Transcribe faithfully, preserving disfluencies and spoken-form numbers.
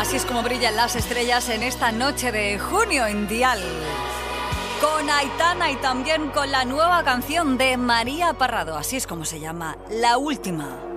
Así es como brillan las estrellas en esta noche de junio en Dial. Con Aitana y también con la nueva canción de María Parrado. Así es como se llama, La Última.